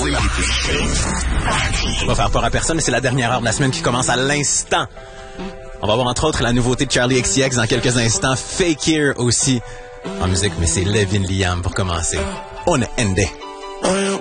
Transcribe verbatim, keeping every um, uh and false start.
On va faire peur à personne, mais c'est la dernière heure de la semaine qui commence à l'instant. On va voir entre autres la nouveauté de Charlie X C X dans quelques instants. Fake Here aussi en musique, mais c'est Levin Liam pour commencer. On est endé.